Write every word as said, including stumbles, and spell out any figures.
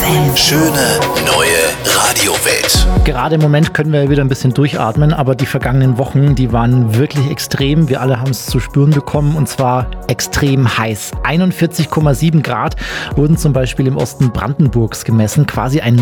M. Schöne neue Radiowelt. Gerade im Moment können wir wieder ein bisschen durchatmen, aber die vergangenen Wochen, die waren wirklich extrem. Wir alle haben es zu spüren bekommen und zwar extrem heiß. einundvierzig Komma sieben Grad wurden zum Beispiel im Osten Brandenburgs gemessen, quasi ein